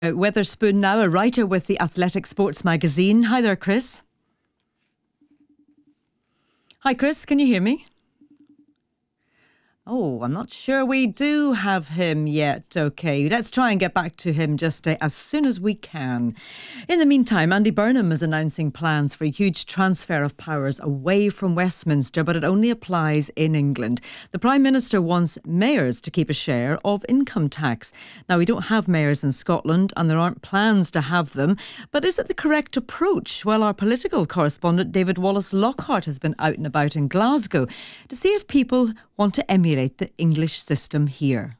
Weatherspoon now, a writer with the Athletic Sports magazine. Hi there, Chris. Hi, Chris, can you hear me? Oh, I'm not sure we do have him yet. OK, let's try and get back to him just as soon as we can. In the meantime, Andy Burnham is announcing plans for a huge transfer of powers away from Westminster, but it only applies in England. The Prime Minister wants mayors to keep a share of income tax. Now, we don't have mayors in Scotland and there aren't plans to have them. But is it the correct approach? Well, our political correspondent David Wallace-Lockhart has been out and about in Glasgow to see if people want to emulate the English system here.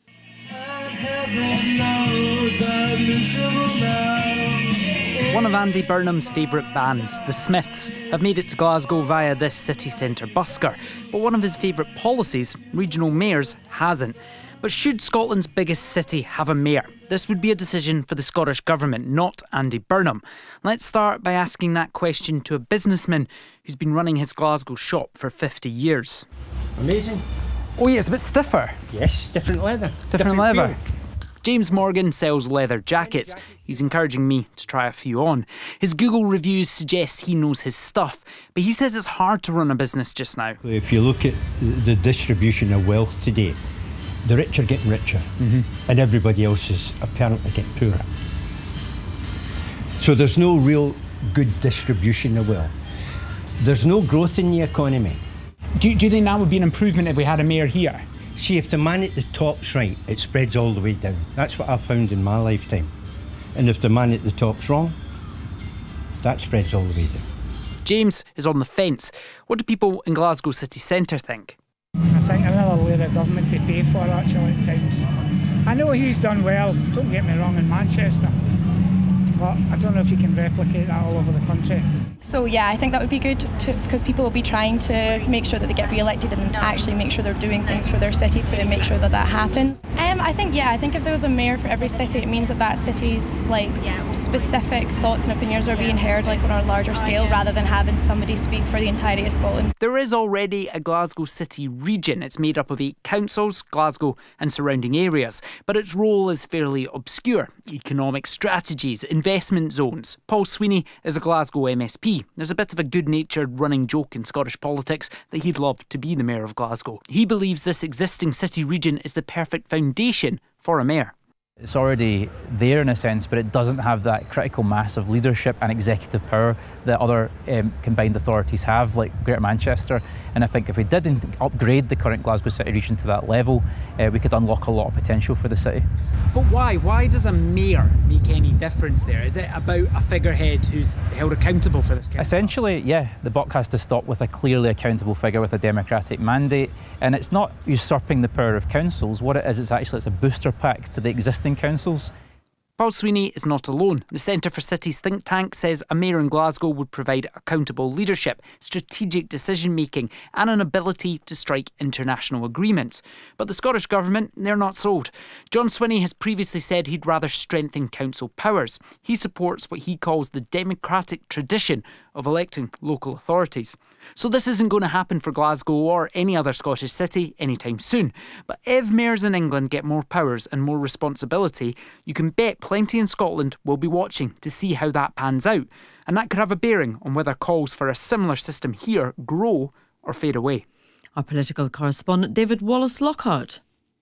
One of Andy Burnham's favourite bands, The Smiths, have made it to Glasgow via this city centre busker. But one of his favourite policies, regional mayors, hasn't. But should Scotland's biggest city have a mayor? This would be a decision for the Scottish Government, not Andy Burnham. Let's start by asking that question to a businessman who's been running his Glasgow shop for 50 years. Amazing. Oh yeah, it's a bit stiffer. Yes, different leather. Different leather. feel. James Morgan sells leather jackets. He's encouraging me to try a few on. His Google reviews suggest he knows his stuff, but he says it's hard to run a business just now. If you look at the distribution of wealth today, the rich are getting richer and everybody else is apparently getting poorer. So there's no real good distribution of wealth. There's no growth in the economy. Do you think that would be an improvement if we had a mayor here? See, if the man at the top's right, it spreads all the way down. That's what I've found in my lifetime. And if the man at the top's wrong, that spreads all the way down. James is on the fence. What do people in Glasgow city centre think? I think another layer of government to pay for actually at times. I know he's done well, don't get me wrong, in Manchester, but I don't know if you can replicate that all over the country. So yeah, I think that would be good because people will be trying to make sure that they get re-elected and actually make sure they're doing things for their city to make sure that that happens. I think if there was a mayor for every city, it means that that city's specific thoughts and opinions are being heard on a larger scale rather than having somebody speak for the entirety of Scotland. There is already a Glasgow city region. It's made up of 8 councils, Glasgow and surrounding areas, but its role is fairly obscure. Economic strategies, investment zones. Paul Sweeney is a Glasgow MSP. There's a bit of a good-natured running joke in Scottish politics that he'd love to be the mayor of Glasgow. He believes this existing city region is the perfect foundation for a mayor. It's already there in a sense, but it doesn't have that critical mass of leadership and executive power that other combined authorities have, like Greater Manchester. And I think if we did upgrade the current Glasgow City region to that level, we could unlock a lot of potential for the city. But why? Why does a mayor make any difference there? Is it about a figurehead who's held accountable for this kind of Essentially, yeah, the buck has to stop with a clearly accountable figure with a democratic mandate. And it's not usurping the power of councils. What it is, it's a booster pack to the existing councils. Paul Sweeney is not alone. The Centre for Cities think tank says a mayor in Glasgow would provide accountable leadership, strategic decision-making and an ability to strike international agreements. But the Scottish Government, they're not sold. John Swinney has previously said he'd rather strengthen council powers. He supports what he calls the democratic tradition of electing local authorities. So this isn't going to happen for Glasgow or any other Scottish city anytime soon. But if mayors in England get more powers and more responsibility, you can bet plenty in Scotland will be watching to see how that pans out. And that could have a bearing on whether calls for a similar system here grow or fade away. Our political correspondent David Wallace-Lockhart.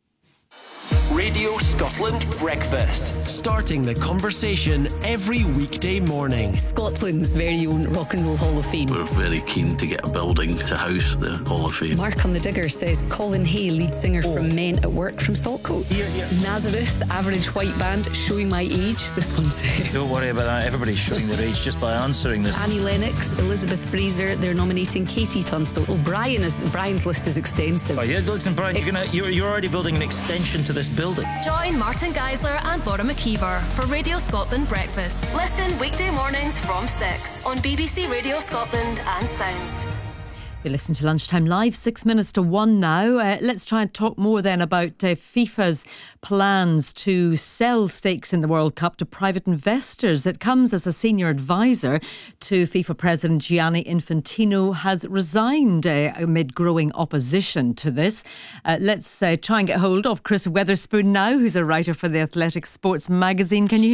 Radio Scotland Breakfast. Starting the conversation every weekday morning. Scotland's very own Rock and Roll Hall of Fame. We're very keen to get a building to house the Hall of Fame. Mark on the Digger says Colin Hay, lead singer from Men at Work from Saltcoats. Nazareth, Average White Band, Showing My Age, this one says. Don't worry about that, everybody's showing their age just by answering this. Annie Lennox, Elizabeth Fraser, they're nominating Katie Tunstall. Oh, Brian's list is extensive. Oh yeah, listen Brian, you're already building an extension to this building. Join Martin Geisler and Laura McKeever for Radio Scotland Breakfast. Listen weekday mornings from 6 on BBC Radio Scotland and Sounds. You listen to Lunchtime Live, 6 minutes to 1 now. Let's try and talk more then about FIFA's plans to sell stakes in the World Cup to private investors. It comes as a senior advisor to FIFA President Gianni Infantino has resigned amid growing opposition to this. Let's try and get hold of Chris Weatherspoon now, who's a writer for the Athletic Sports magazine. Can you